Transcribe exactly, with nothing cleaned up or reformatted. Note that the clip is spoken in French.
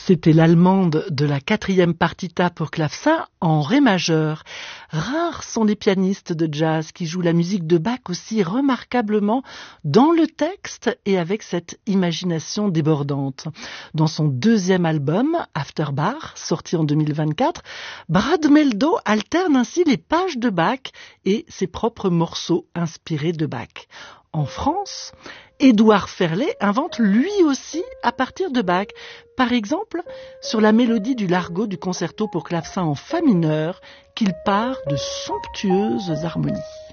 C'était l'allemande de la quatrième partita pour clavecin en ré majeur. Rares sont les pianistes de jazz qui jouent la musique de Bach aussi remarquablement dans le texte et avec cette imagination débordante. Dans son deuxième album, After Bach, sorti en deux mille vingt-quatre, Brad Mehldau alterne ainsi les pages de Bach et ses propres morceaux inspirés de Bach. En France, Édouard Ferlet invente lui aussi à partir de Bach, par exemple sur la mélodie du largo du concerto pour clavecin en fa mineur qu'il part de somptueuses harmonies.